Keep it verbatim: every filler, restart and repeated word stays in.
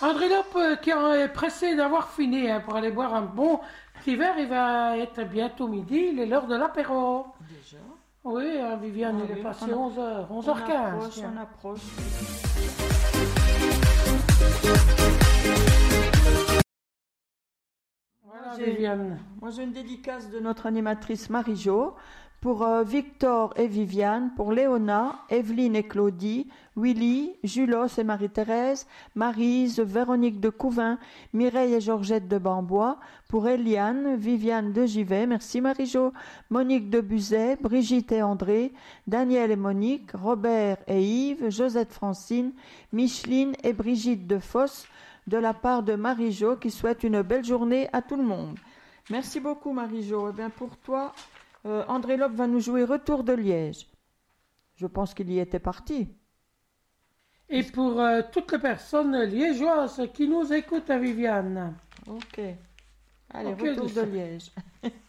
André Lope, euh, qui est pressé d'avoir fini hein, pour aller boire un bon petit verre, il va être bientôt midi, il est l'heure de l'apéro. Déjà. Oui, hein, Viviane, Ah il est oui, passé on a- onze heures, On onze heures quinze. approche, tiens. on approche. Voilà, Moi, j'ai- Viviane. Moi, j'ai une dédicace de notre animatrice Marie-Jo pour euh, Victor et Viviane, pour Léona, Evelyne et Claudie, Willy, Julos et Marie-Thérèse, Maryse, Véronique de Couvin, Mireille et Georgette de Bambois, pour Eliane, Viviane de Givet, merci Marie-Jo, Monique de Buzet, Brigitte et André, Daniel et Monique, Robert et Yves, Josette Francine, Micheline et Brigitte de Fosse, de la part de Marie-Jo qui souhaite une belle journée à tout le monde. Merci beaucoup Marie-Jo. Eh bien pour toi, euh, André Lope va nous jouer Retour de Liège. Je pense qu'il y était parti. Et pour euh, toutes les personnes liégeoises qui nous écoutent, hein, Viviane. Ok. Allez, Ok, Retour je de sais. Liège.